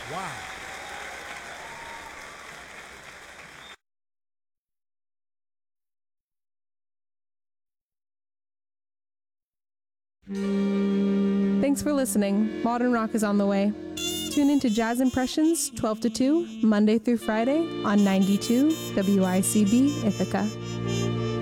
Wow. Thanks for listening. Modern Rock is on the way. Tune into Jazz Impressions 12 to 2, Monday through Friday on 92 WICB Ithaca.